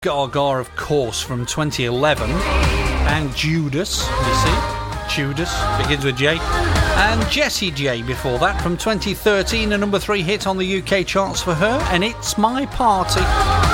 Gaga, of course, from 2011. And Judas, you see. Judas, begins with J. And Jessie J before that, from 2013, a number 3 hit on the UK charts for her. And It's My Party.